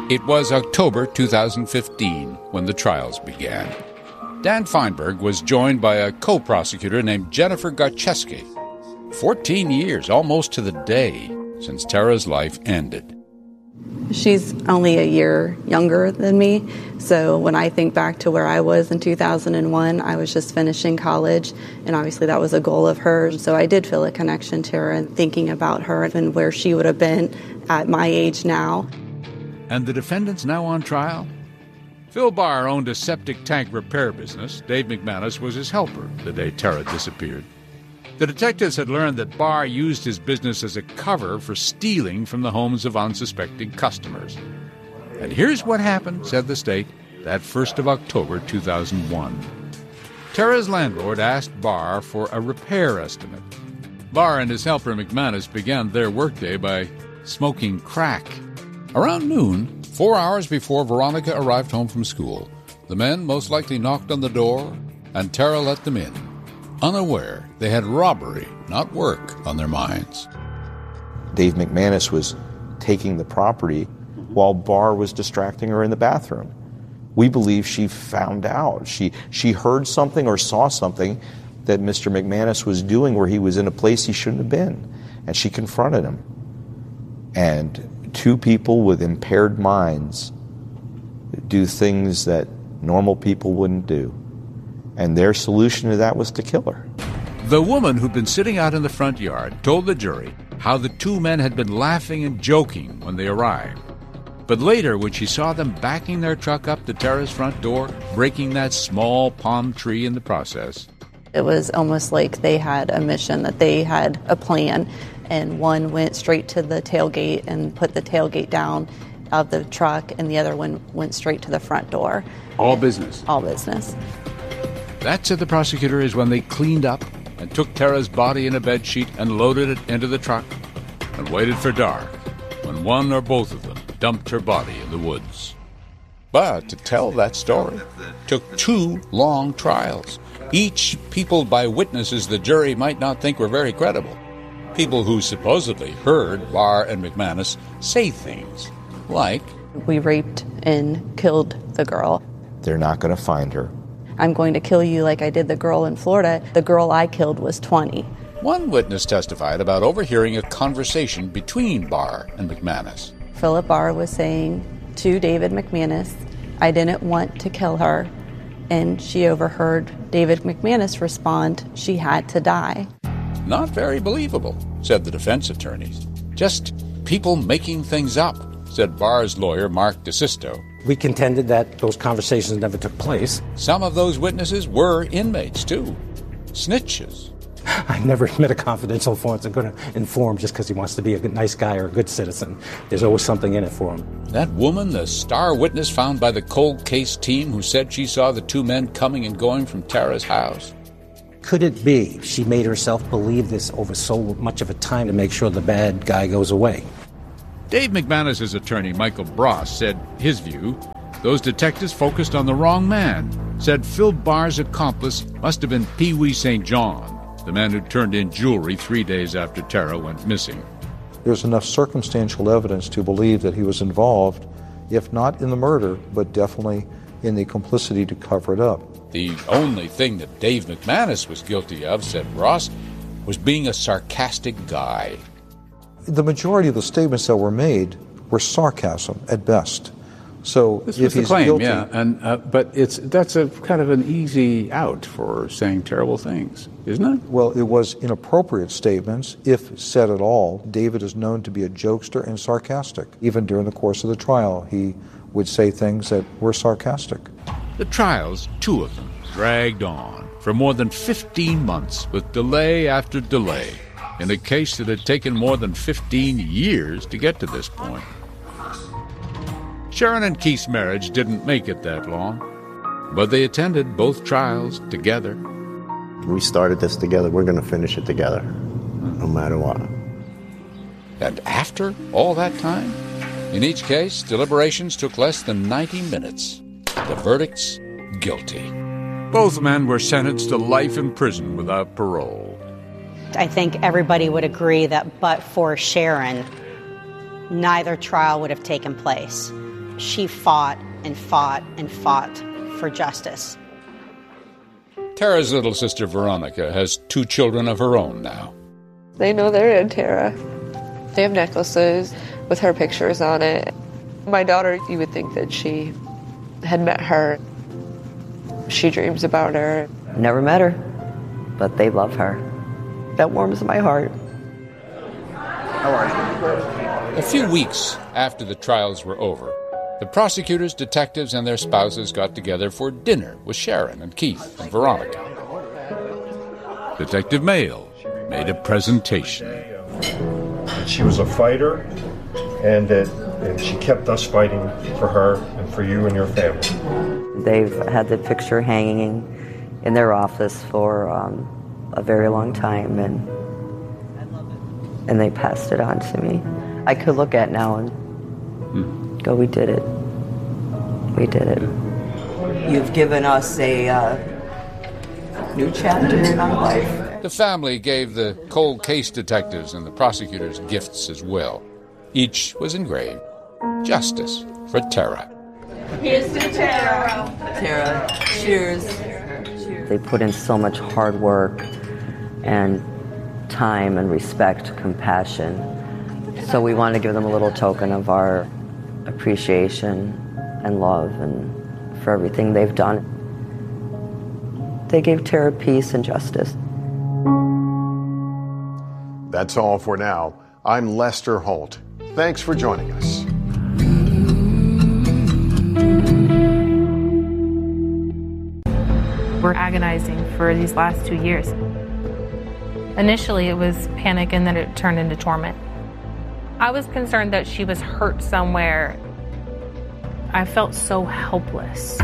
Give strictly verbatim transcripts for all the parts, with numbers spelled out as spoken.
It was October two thousand fifteen when the trials began. Dan Feinberg was joined by a co-prosecutor named Jennifer Garcheski. Fourteen years, almost to the day, since Tara's life ended. She's only a year younger than me, so when I think back to where I was in two thousand one, I was just finishing college, and obviously that was a goal of hers, so I did feel a connection to her and thinking about her and where she would have been at my age now. And the defendants now on trial? Phil Barr owned a septic tank repair business. Dave McManus was his helper the day Tara disappeared. The detectives had learned that Barr used his business as a cover for stealing from the homes of unsuspecting customers. And here's what happened, said the state, that first of October two thousand one. Tara's landlord asked Barr for a repair estimate. Barr and his helper McManus began their workday by smoking crack. Around noon, four hours before Veronica arrived home from school, the men most likely knocked on the door, and Tara let them in. Unaware, they had robbery, not work, on their minds. Dave McManus was taking the property while Barr was distracting her in the bathroom. We believe she found out. She, she heard something or saw something that Mister McManus was doing where he was in a place he shouldn't have been, and she confronted him. And two people with impaired minds do things that normal people wouldn't do. And their solution to that was to kill her. The woman who'd been sitting out in the front yard told the jury how the two men had been laughing and joking when they arrived. But later, when she saw them backing their truck up to Tara's front door, breaking that small palm tree in the process. It was almost like they had a mission, that they had a plan, and one went straight to the tailgate and put the tailgate down of the truck, and the other one went straight to the front door. All business? All business. That, said the prosecutor, is when they cleaned up and took Tara's body in a bedsheet and loaded it into the truck and waited for dark, when one or both of them dumped her body in the woods. But to tell that story took two long trials, each peopled by witnesses the jury might not think were very credible. People who supposedly heard Barr and McManus say things like, "We raped and killed the girl. They're not going to find her. I'm going to kill you like I did the girl in Florida. The girl I killed was twenty. One witness testified about overhearing a conversation between Barr and McManus. Philip Barr was saying to David McManus, I didn't want to kill her, and she overheard David McManus respond, she had to die. Not very believable, said the defense attorneys. Just people making things up, said Barr's lawyer, Mark DeSisto. We contended that those conversations never took place. Some of those witnesses were inmates, too. Snitches. I never met a confidential informant going to inform just because he wants to be a good, nice guy or a good citizen. There's always something in it for him. That woman, the star witness found by the cold case team who said she saw the two men coming and going from Tara's house. Could it be she made herself believe this over so much of a time to make sure the bad guy goes away? Dave McManus' attorney, Michael Bross, said his view, those detectives focused on the wrong man, said Phil Barr's accomplice must have been Pee Wee Saint John, the man who turned in jewelry three days after Tara went missing. There's enough circumstantial evidence to believe that he was involved, if not in the murder, but definitely in the complicity to cover it up. The only thing that Dave McManus was guilty of, said Ross, was being a sarcastic guy. The majority of the statements that were made were sarcasm at best. So this if was the he's claim, guilty, yeah, and uh, but it's that's a kind of an easy out for saying terrible things, isn't it? Well, it was inappropriate statements, if said at all. David is known to be a jokester and sarcastic. Even during the course of the trial, he would say things that were sarcastic. The trials, two of them, dragged on for more than fifteen months with delay after delay in a case that had taken more than fifteen years to get to this point. Sharon and Keith's marriage didn't make it that long, but they attended both trials together. We started this together. We're going to finish it together, no matter what. And after all that time, in each case, deliberations took less than ninety minutes. The verdicts, guilty. Both men were sentenced to life in prison without parole. I think everybody would agree that but for Sharon, neither trial would have taken place. she fought and fought and fought for justice. Tara's little sister, Veronica, has two children of her own now. They know they're in Tara. They have necklaces with her pictures on it. My daughter, you would think that she had met her. She dreams about her. Never met her, but they love her. That warms my heart. How are you? A few weeks after the trials were over, the prosecutors, detectives, and their spouses got together for dinner with Sharon and Keith and Veronica. Detective Mayle made a presentation. She was a fighter, and that and she kept us fighting for her and for you and your family. They've had the picture hanging in their office for um, a very long time, and and they passed it on to me. I could look at now and hmm. go, we did it. We did it. You've given us a uh, new chapter in our life. The family gave the cold case detectives and the prosecutors gifts as well. Each was engraved, Justice for Tara. Here's to Tara. Tara, cheers. They put in so much hard work and time and respect, compassion. So we want to give them a little token of our appreciation and love and for everything they've done. They gave Tara peace and justice. That's all for now. I'm Lester Holt. Thanks for joining us. We're agonizing for these last two years. Initially, it was panic, and then it turned into torment. I was concerned that she was hurt somewhere. I felt so helpless.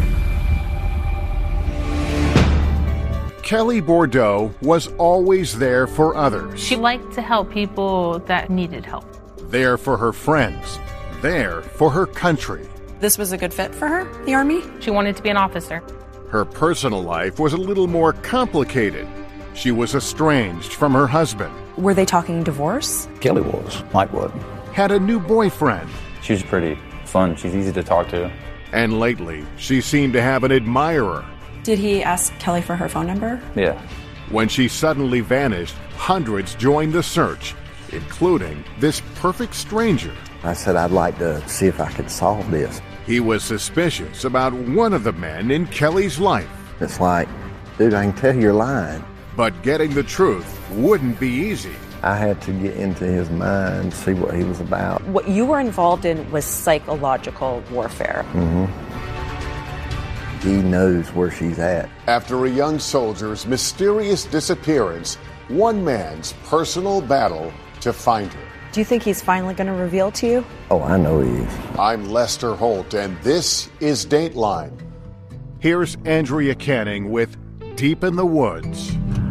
Kelly Bordeaux was always there for others. She liked to help people that needed help. There for her friends. There for her country. This was a good fit for her, the Army? She wanted to be an officer. Her personal life was a little more complicated. She was estranged from her husband. Were they talking divorce? Kelly was. Mike wasn't. Had a new boyfriend. She was pretty fun. She's easy to talk to. And lately, she seemed to have an admirer. Did he ask Kelly for her phone number? Yeah. When she suddenly vanished, hundreds joined the search, including this perfect stranger. I said I'd like to see if I could solve this. He was suspicious about one of the men in Kelly's life. It's like, dude, I can tell you're lying. But getting the truth wouldn't be easy. I had to get into his mind, see what he was about. What you were involved in was psychological warfare. Mm-hmm. He knows where she's at. After a young soldier's mysterious disappearance, one man's personal battle to find her. Do you think he's finally going to reveal to you? Oh, I know he is. I'm Lester Holt, and this is Dateline. Here's Andrea Canning with Deep in the Woods.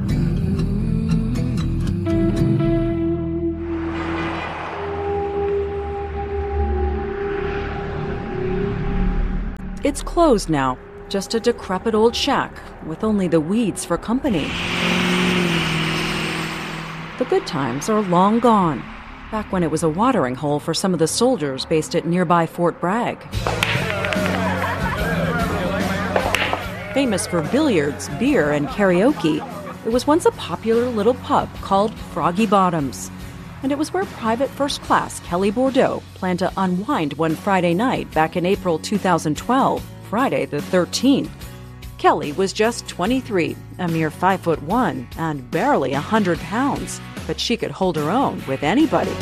It's closed now. Just a decrepit old shack with only the weeds for company. The good times are long gone. Back when it was a watering hole for some of the soldiers based at nearby Fort Bragg. Famous for billiards, beer, and karaoke, it was once a popular little pub called Froggy Bottoms. And it was where Private First Class Kelly Bordeaux planned to unwind one Friday night back in April two thousand twelve, Friday the thirteenth. Kelly was just twenty-three, a mere five foot one, and barely a hundred pounds, but she could hold her own with anybody.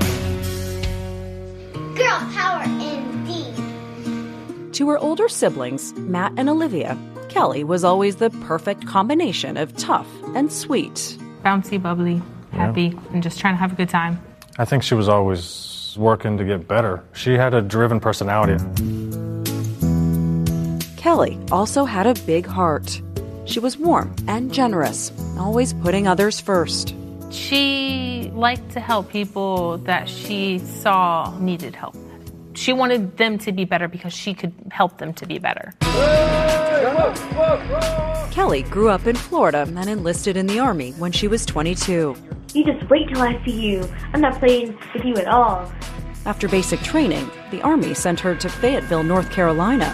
Girl power indeed. To her older siblings, Matt and Olivia, Kelly was always the perfect combination of tough and sweet. Bouncy, bubbly, happy, yeah. and just trying to have a good time. I think she was always working to get better. She had a driven personality. Kelly also had a big heart. She was warm and generous, always putting others first. She liked to help people that she saw needed help. She wanted them to be better because she could help them to be better. Kelly grew up in Florida and enlisted in the Army when she was twenty-two. You just wait till I see you. I'm not playing with you at all. After basic training, the Army sent her to Fayetteville, North Carolina.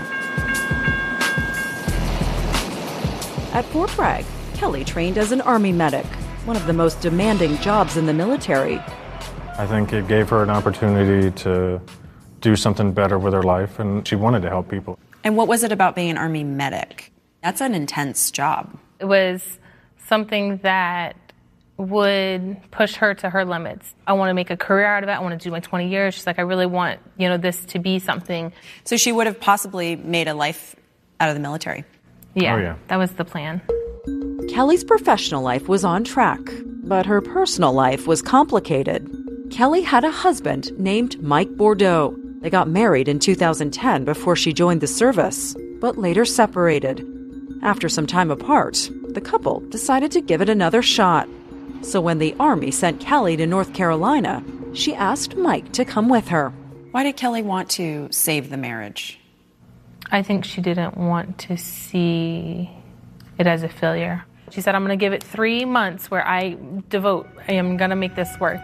At Fort Bragg, Kelly trained as an Army medic, one of the most demanding jobs in the military. I think it gave her an opportunity to do something better with her life, and she wanted to help people. And what was it about being an Army medic? That's an intense job. It was something that would push her to her limits. I want to make a career out of it. I want to do my twenty years. She's like, I really want, you know, this to be something. So she would have possibly made a life out of the military. Yeah, Oh, yeah. That was the plan. Kelly's professional life was on track, but her personal life was complicated. Kelly had a husband named Mike Bordeaux. They got married in two thousand ten before she joined the service, but later separated. After some time apart, the couple decided to give it another shot. So when the Army sent Kelly to North Carolina, she asked Mike to come with her. Why did Kelly want to save the marriage? I think she didn't want to see it as a failure. She said, I'm going to give it three months where I devote, I am going to make this work.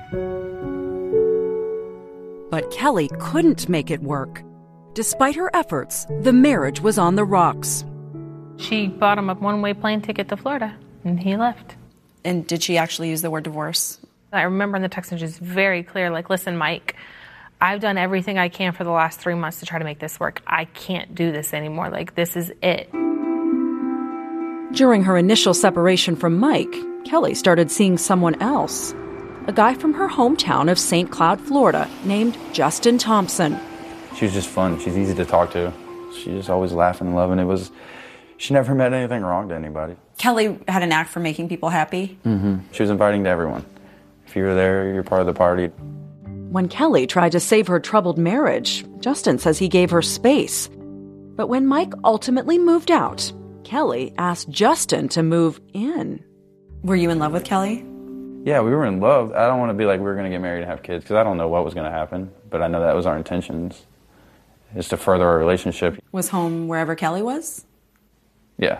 But Kelly couldn't make it work. Despite her efforts, the marriage was on the rocks. She bought him a one-way plane ticket to Florida, and he left. And did she actually use the word divorce? I remember in the text message, very clear, like, listen, Mike, I've done everything I can for the last three months to try to make this work. I can't do this anymore. Like, this is it. During her initial separation from Mike, Kelly started seeing someone else. A guy from her hometown of Saint Cloud, Florida, named Justin Thompson. She was just fun. She's easy to talk to. She just always laughing and loving. It was, she never met anything wrong to anybody. Kelly had an act for making people happy. Mm-hmm. She was inviting to everyone. If you were there, you're part of the party. When Kelly tried to save her troubled marriage, Justin says he gave her space. But when Mike ultimately moved out, Kelly asked Justin to move in. Were you in love with Kelly? Yeah, we were in love. I don't want to be like we were going to get married and have kids because I don't know what was going to happen, but I know that was our intentions, is to further our relationship. Was home wherever Kelly was? Yeah.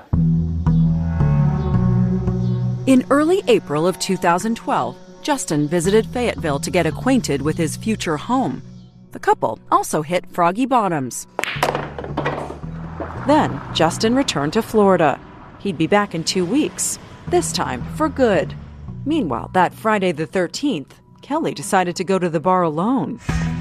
In early April of two thousand twelve, Justin visited Fayetteville to get acquainted with his future home. The couple also hit Froggy Bottoms. Then, Justin returned to Florida. He'd be back in two weeks, this time for good. Meanwhile, that Friday the thirteenth, Kelly decided to go to the bar alone.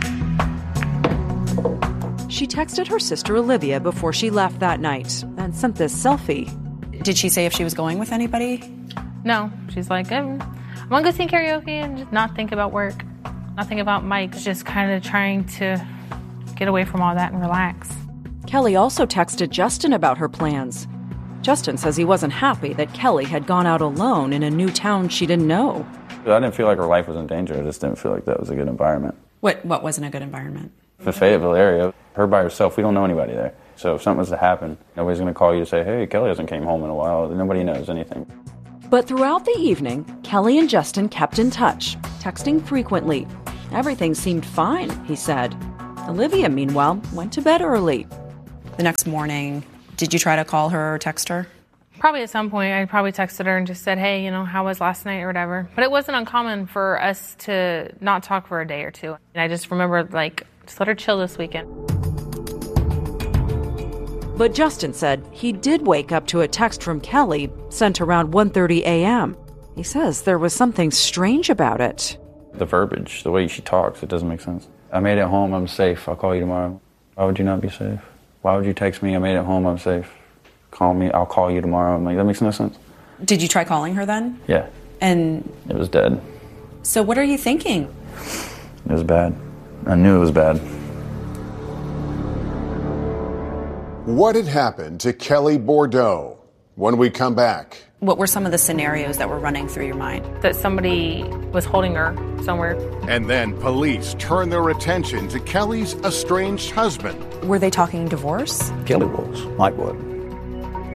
She texted her sister Olivia before she left that night and sent this selfie. Did she say if she was going with anybody? No. She's like, I'm, I'm going to go sing karaoke and just not think about work. Not think about Mike. Just kind of trying to get away from all that and relax. Kelly also texted Justin about her plans. Justin says he wasn't happy that Kelly had gone out alone in a new town she didn't know. I didn't feel like her life was in danger. I just didn't feel like that was a good environment. What What wasn't a good environment? The Fayetteville area, her by herself, we don't know anybody there. So if something was to happen, nobody's going to call you to say, hey, Kelly hasn't came home in a while. Nobody knows anything. But throughout the evening, Kelly and Justin kept in touch, texting frequently. Everything seemed fine, he said. Olivia, meanwhile, went to bed early. The next morning, did you try to call her or text her? Probably at some point, I probably texted her and just said, hey, you know, how was last night or whatever. But it wasn't uncommon for us to not talk for a day or two. And I just remember, like, just let her chill this weekend. But Justin said he did wake up to a text from Kelly sent around one thirty a.m. He says there was something strange about it. The verbiage, the way she talks, it doesn't make sense. I made it home, I'm safe, I'll call you tomorrow. Why would you not be safe? Why would you text me, I made it home, I'm safe? Call me, I'll call you tomorrow. I'm like, that makes no sense. Did you try calling her then? Yeah. And it was dead. So what are you thinking? It was bad. I knew it was bad. What had happened to Kelly Bordeaux? When we come back. What were some of the scenarios that were running through your mind? That somebody was holding her somewhere. And then police turn their attention to Kelly's estranged husband. Were they talking divorce? Kelly was. Mike wasn't.